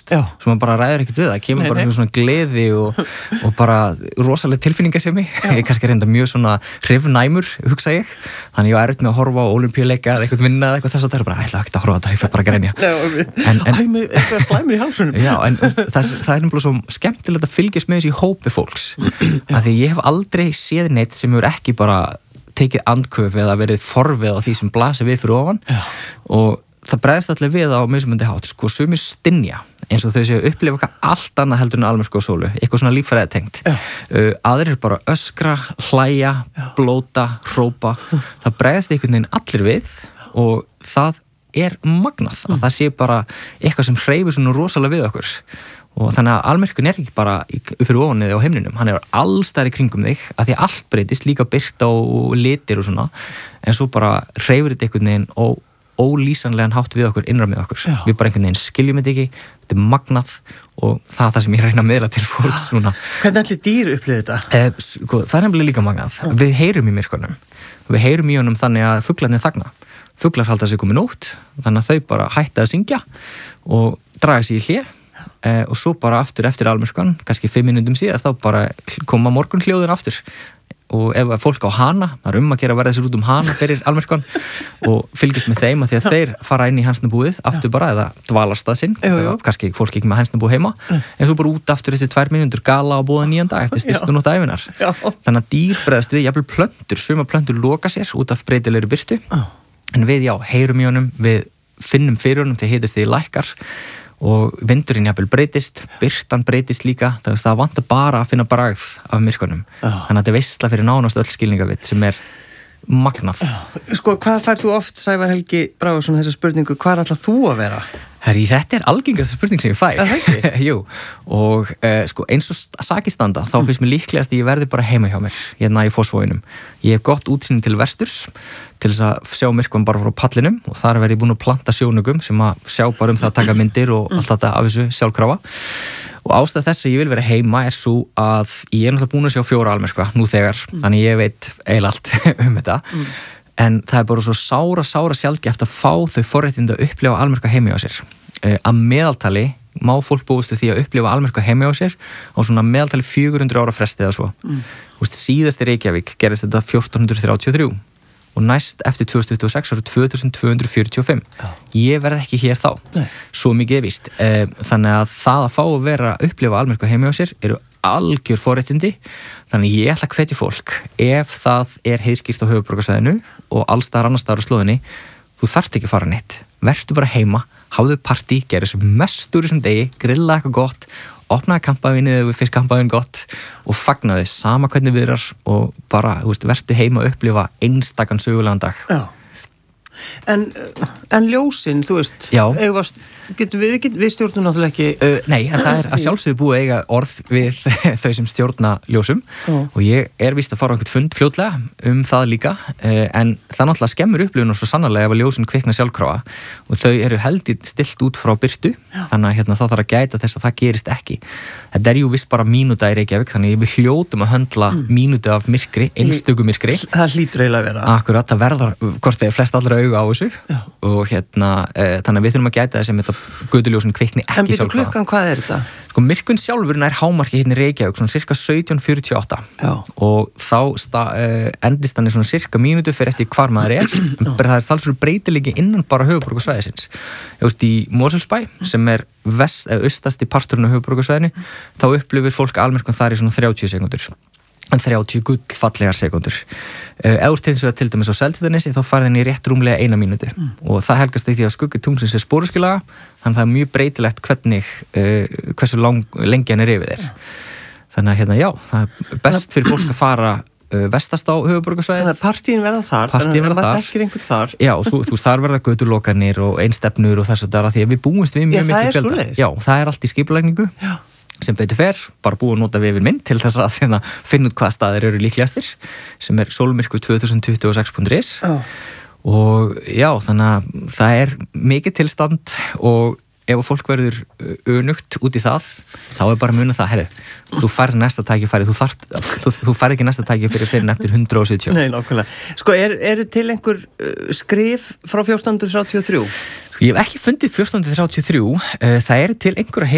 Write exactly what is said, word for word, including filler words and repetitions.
oft sem maður bara ræður ekkert við það, kemur nei, bara nei. Svona gleði og, og bara rosalega tilfinningasemi, ég er kannski reynda mjög svona hrifnæmur, hugsa ég þannig ég var erfitt með að horfa á ólympíuleika eða eitthvað vinna eða eitthvað þess að það er bara, ætla ekki að horfa á þetta ég fer bara að grenja en, en, Æ, með eitthvað slæmur í hálsunum Já, en það, það er nefnilega svo skemmtilegt að fylgjast með þessi hópi fólks af því ég hef aldrei séð neitt sem hefur ekki bara tekið andköf eða verið forvið á því sem blasir við fyrir ofan Já. Og það bregðast allir við á mismunandi hátt, sko, sumir stynja eins og þau séu að upplifa eitthvað allt annað heldur en almyrkva og sólu, eitthvað svona líffræði tengt uh, aðrir bara öskra, hlæja Já. Blóta, hrópa það bregðast einhvern veginn allir við og það er magnað að það sé bara eitthvað sem hreyfir svona rosalega við okkur og þannig að almyrkvin er ekki bara fyrir ofan á heimninum, hann er allstar í kringum þig að því allt breytist, líka birta og litir og svona, en svo bara hreyfir þetta einhvern veginn og ólýsanlegan hátt við okkur, innra með okkur Já. Við bara einhvern veginn skiljum þetta ekki, þetta er magnað og það er það sem ég reyna að miðla til fólks núna. Hvernig allir dýr upplifir þetta? Eh, sko, það er nefnilega líka magnað Já. Við heyrum í myrkunum, við heyrum í honum þannig að fuglarnir þagna, fuglar halda sig komin út þannig að þau bara hætta að syngja og draga sig í hlé eh, og svo bara aftur eftir almyrkvan kannski fimm mínútum síðar þá bara koma morgunhljóðin aftur og ef fólk á hana, það er um að gera að verða þessi út um hana fyrir almyrkvan og fylgjast með þeim að því að þeir fara inn í hænsnabúið aftur bara eða dvalast það sinn eða kannski fólk ekki með hænsnabúið heima en svo bara út aftur eftir tvær mínútur gala og búða nýjan dag eftir styrstu nótt ævinar þannig að dýr bregðast við jafnvel plöntur suma plöntur loka sér út af breytilegri birtu en við já, heyrum í honum við finnum fyrir honum þegar hitast þið lækkar og vindurinn jafnvel breytist, birtan breytist líka það, það vantar bara að finna bragð af myrkunum, oh. þannig að þetta er veisla fyrir nánast öll skilningavitt sem er magnað. Oh. Sko, hvað færð þú oft, Sævar Helgi Bragason, þessa spurningu, hvað ætlar þú að vera? Herri, þetta er algengasta spurning sem ég fæ. Jú, og uh, sko, eins og sakir standa, þá finnst mér líklegast að ég verði bara heima hjá mér, hérna í Fossvoginum. Ég hef gott útsýni til vesturs, til þess að sjá myrkvan bara frá pallinum og þar verði ég búin að planta sjónugum sem að sjá bara um það að taka myndir og allt þetta af þessu sjálfkrafa. Og ástæð þess að ég vil vera heima er svo að ég er náttúrulega búin að sjá fjóra almyrkva nú þegar, mm. þannig ég veit eiginlega allt um þetta. Mm. En það er bara svo sára, sára sjaldgæft að fá þau forréttindi að upplifa almyrkva heima hjá sér. Uh, að meðaltali má fólk búist því að upplifa almyrkva heima hjá sér á svona meðaltali fjögur hundruð ára fresti eða svo. Mm. Þú veist, síðast í Reykjavík gerist þetta fjórtán hundruð þrjátíu og þrjú og næst eftir tvö þúsund tuttugu og sex árið tvö þúsund tvö hundruð fjörutíu og fimm. Já. Ég verð ekki hér þá. Nei. Svo mikið er víst. Uh, þannig að það að fá að vera að upplifa almyrkva heima hjá sér eru algjör forréttindi. Þannig ég ætla að hvetja fólk ef það er heiðskýrt á höfuðborgarsvæðinu og alls staðar annars staðar á slóðinni, þú þarft ekki að fara neitt. Vertu bara heima, hafðu partí, gerðu sem mest úr þessum degi, grilla eitthvað gott, opnaði kampavínu eða við fyrst kampavínu gott og fagnaði sama hvernig viðrar og bara, þú veist, vertu heima að upplifa einstakann sögulegan dag. Já. En, en ljósin, þú veist, eigast, getum við, getum við stjórnum náttúrulega ekki... Uh, nei, en það er að sjálfsögðu búið að eiga orð við þau sem stjórna ljósum uh. og ég er víst að fara á einhvern fund fljótlega um það líka, uh, en það náttúrulega skemmur upplifun og svo sannarlega ef að ljósin kvikna sjálfkrafa og þau eru heldur stilt út frá birtu, Já. Þannig að hérna, það þarf að gæta þess að það gerist ekki. Þetta er jú vist bara mínúta í Reykjavík, þannig við hljótum að höndla mm. mínútu af myrkri, einstöku myrkri. Það hlýtur eiginlega að vera. Akkurat, það verður, hvort þeir flest allra auga á þessu Já. Og hérna, e, þannig að við þurfum að gæta þess að þetta göduljósin kvikni ekki sjálfkrafa. En byrju klukkan, hvað er þetta? Sko, myrkvinn sjálfur er hámarki hérna í Reykjavík, svona cirka sautján fjörutíu og átta Já. Og þá sta, e, endist hann í svona cirka mínútu fyrir eftir hvar maður er, en það er talsverður breytilegi innan bara höfuðborgarsvæðisins. Ég veist í Mosfellsbæ, sem er vest, eða austasti parturinn á höfuðborgarsvæðinu, þá upplifir fólk almyrkvann þar í svona þrjátíu sekúndur. En þrjátíu gullfallegar sekundur. Ef þú til, til dæmis á Seltjarnarnesi þá farið henni í rétt rúmlega eina mínútu mm. og það helgast því að skuggi tunglsins er spóruskilaga, þannig að það er mjög breytilegt hvernig, uh, hversu lang, lengi hann er yfir þér. Þannig að hérna, já, það er best fyrir fólk að fara uh, vestast á höfuðborgarsvæðið. Þannig að partíin verða þar, partíin verða þar. Þekkir einhvern þar. Já, og þú, þú þar verða götulokanir og einstefnur og þess að það, því að við búumst við mjög mikið fjölda. Já, það er allt í skipulagningu. Já. Sem betur fer, bara búið að nota vefinn minn til þess að hérna, finna út hvaða staðir eru líklegastir, sem er sólmyrkvi tvö þúsund tuttugu og sex punktur is oh. og já, þannig að það er mikið tilstand og ef fólk verður önugt út í það, þá er bara munið það, herri, þú færð næsta tækifæri, þú, þart, þú, þú færð ekki næsta tækifæri fyrir eftir hundrað og sjötíu. Nei, nákvæmlega. Sko, er, er til einhver skrif frá fjórtán hundruð þrjátíu og þrjú? Ég hef ekki fundið fjórtán hundruð þrjátíu og þrjú, það eru til einhverja